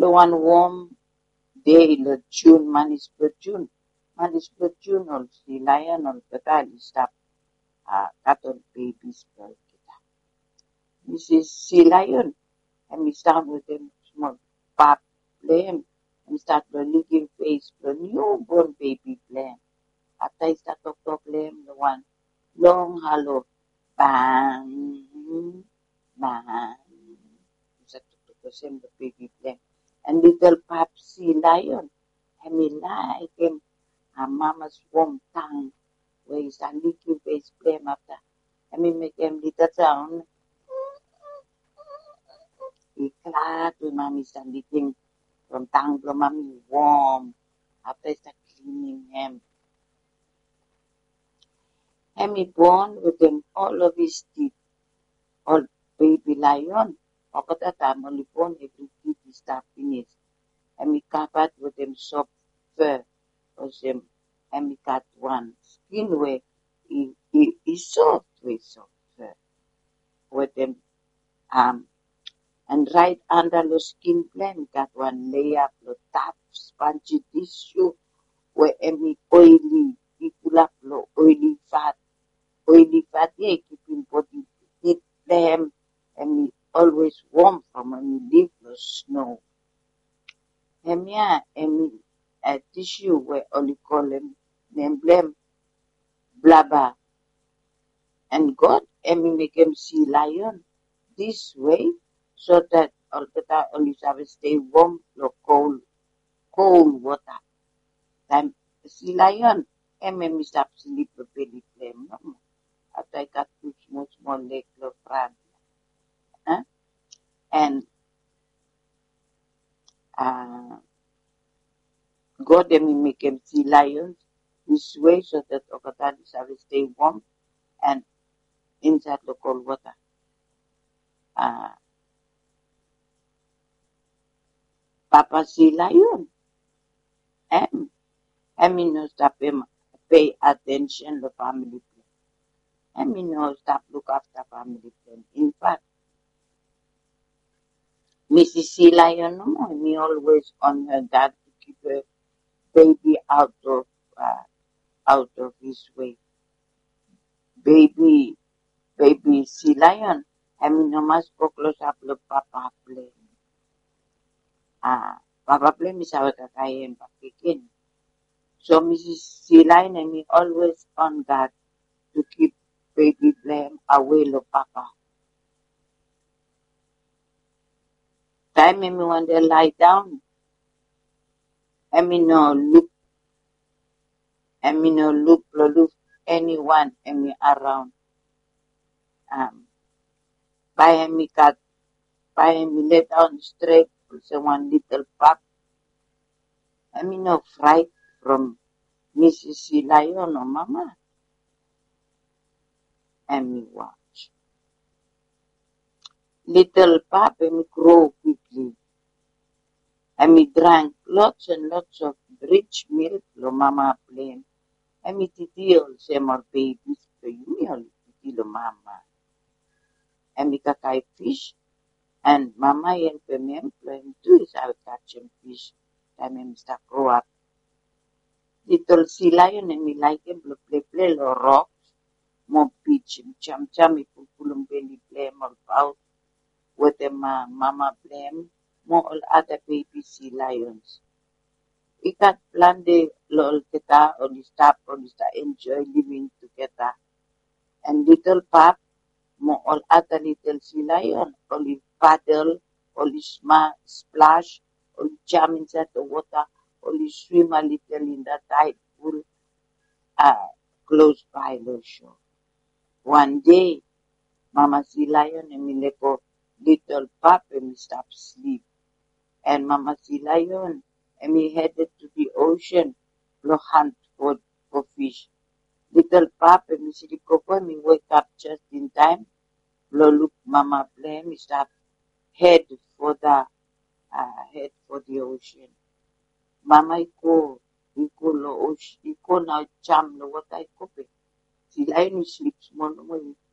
the one warm day, the June, manis June. Manis June, or sea lion, or the stop, cattle babies, Mrs. Sea Lion, and we start with them small pap blame, and start the licking face, the newborn baby blame. After I start to blame the one long hollow bang, bang. Start to send the baby blame. And little pap Sea Lion, and me like him, a mama's warm tongue, where he start licking face blame after. And me make him little sound. Iklat with mommy standing from tongue to mommy warm after I start cleaning him. Hemi born with them all of his teeth, all baby lion. At that time only born every teeth is start finished. Hemi covered with them soft fur, because them hemi got one skin where he soft with soft fur. With them and right under the skin plan got one layer of tough spongy tissue where any oily, it pull up the oily fat, yeah, keeping body heat them and always warm from when you leave the snow. And yeah, and a tissue where only call them blame blabber. And God, and we make him Sea Lion this way so that all the time only stay warm or cold water. Time Sea Lion, and me stop sleep the belly flame no more. After I got two small leg of front. Huh? And God and me make him Sea Lions this way so that Okatani stay warm and inside the cold water. Papa Sea Lion. And me no stop him pay attention to family plan. And me no stop look after family plan. In fact, Mrs. Sea Lion no more. Me always on her dad to keep her baby out of his way. Baby Sea Lion. And me no must go close up to Papa play. Papa play me sa kakain pakikin. So Mrs. Sea Lion and me always on guard to keep baby blame away lo Papa. Time me want to lie down. And me no look anyone and me around. By me lay down straight so one little pup. And me no fright from Mrs. Sea Lion or Mama. And me watch. Little pup and me grow quickly. And me drank lots and lots of rich milk lo Mama plain. And me titi also more babies for you, me all titi lo Mama. And me kakai fish. And Mama help me employ him too is I catch him fish. Time him start grow up. Little Sea Lion and me like him play lo rocks. More beach him chum me pulum belly blame all out. With them Mama blame. More all other baby Sea Lions. We got plan the lol kita or the stop enjoy living together. And little pup, more all other little Sea Lion, only paddle, only splash, only jump inside the water, only swim a little in the tide pool, close by the shore. One day, Mama Sea Lion and me let go little pup and me stop sleep. And Mama Sea Lion and me headed to the ocean to hunt for fish. Little pup and me see the coco, me wake up just in time. Look Mama play, me start head for the ocean. Mama iko lo ocean, iko na jam lo what I copy. Sea Lion sleeps more no more.